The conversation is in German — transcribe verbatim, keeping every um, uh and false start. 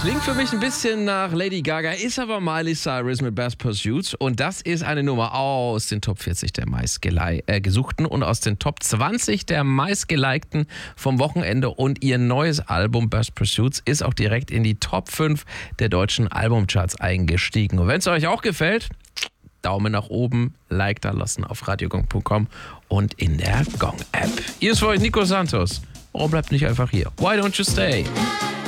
Klingt für mich ein bisschen nach Lady Gaga, ist aber Miley Cyrus mit Best Pursuit. Und das ist eine Nummer aus den Top vierzig der meistgesuchten und aus den Top zwanzig der meistgelikten vom Wochenende. Und ihr neues Album Best Pursuit ist auch direkt in die Top fünf der deutschen Albumcharts eingestiegen. Und wenn es euch auch gefällt, Daumen nach oben, Like da lassen auf radiogong punkt com und in der Gong-App. Hier ist für euch Nico Santos. Warum bleibt nicht einfach hier? Why don't you stay?